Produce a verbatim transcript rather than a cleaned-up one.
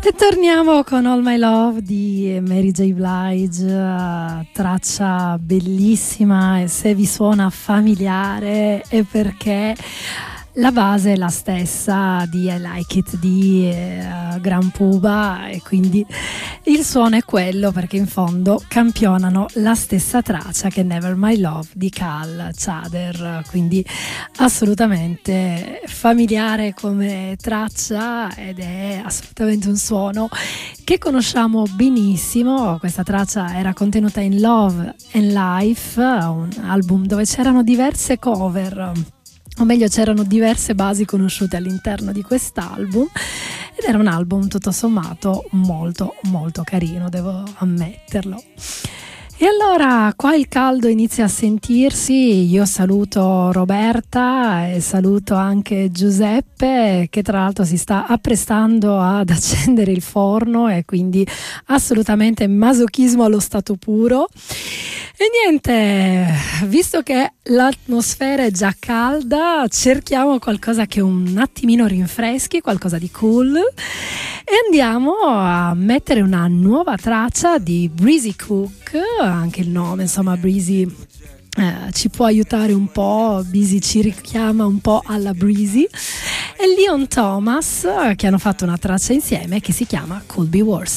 E torniamo con All My Love di Mary J. Blige, traccia bellissima, e se vi suona familiare è perché la base è la stessa di I Like It di uh, Gran Puba, e quindi il suono è quello, perché in fondo campionano la stessa traccia che Never My Love di Cal Tjader, quindi assolutamente familiare come traccia, ed è assolutamente un suono che conosciamo benissimo. Questa traccia era contenuta in Love and Life, un album dove c'erano diverse cover, o meglio c'erano diverse basi conosciute all'interno di quest'album, ed era un album tutto sommato molto molto carino, devo ammetterlo. E allora qua il caldo inizia a sentirsi. Io saluto Roberta e saluto anche Giuseppe, che tra l'altro si sta apprestando ad accendere il forno, e quindi assolutamente masochismo allo stato puro. E niente, visto che l'atmosfera è già calda, cerchiamo qualcosa che un attimino rinfreschi, qualcosa di cool, e andiamo a mettere una nuova traccia di Breezy Cook. Anche il nome, insomma, Breezy eh, ci può aiutare un po', Breezy ci richiama un po' alla Breezy, e Leon Thomas, che hanno fatto una traccia insieme che si chiama Could Be Worse.